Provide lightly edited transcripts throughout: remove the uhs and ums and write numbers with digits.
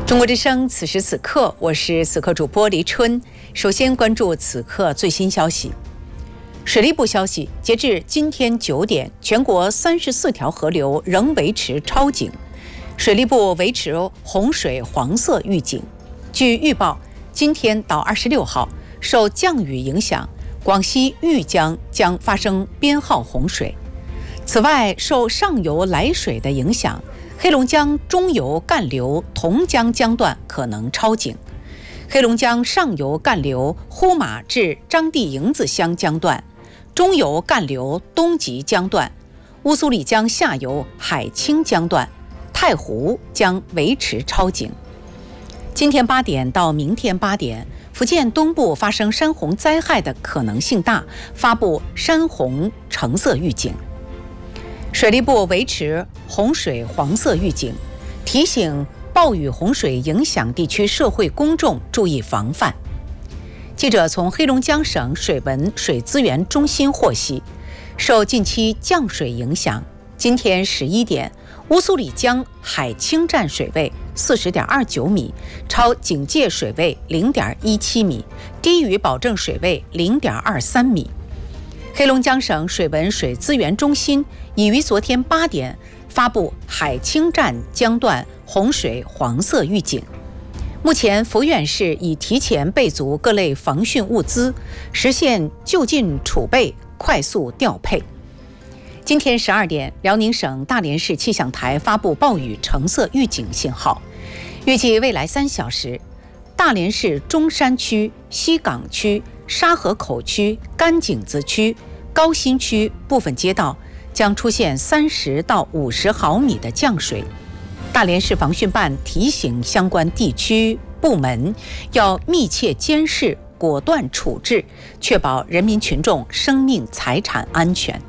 中国之声，此时此刻，我是此刻主播黎春。首先关注此刻最新消息。水利部消息，截至今天9点，全国34条河流仍维持超警，水利部维持洪水黄色预警。据预报，今天到26号，受降雨影响，广西玉江将发生编号洪水。此外，受上游来水的影响，黑龙江中游干流同江江段可能超警，黑龙江上游干流呼玛至张地营子乡江段，中游干流东极江段，乌苏里江下游海清江段、太湖将维持超警。今天8点到明天8点，福建东部发生山洪灾害的可能性大，发布山洪橙色预警。水利部维持洪水黄色预警，提醒暴雨洪水影响地区社会公众注意防范。记者从黑龙江省水文水资源中心获悉，受近期降水影响，今天11点，乌苏里江海清站水位40.29米，超警戒水位0.17米，低于保证水位0.23米。黑龙江省水文水资源中心已于昨天8点发布海清站江段洪水黄色预警。目前抚远市已提前备足各类防汛物资，实现就近储备，快速调配。今天12点，辽宁省大连市气象台发布暴雨橙色预警信号，预计未来3小时，大连市中山区、西岗区、沙河口区、甘井子区、高新区部分街道将出现30到50毫米的降水。大连市防汛办提醒相关地区部门要密切监视，果断处置，确保人民群众生命财产安全。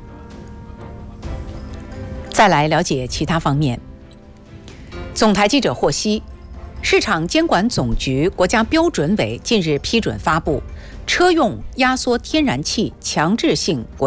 再来了解其他方面。总台记者获悉，市场监管总局国家标准委近日批准发布车用压缩天然气强制性国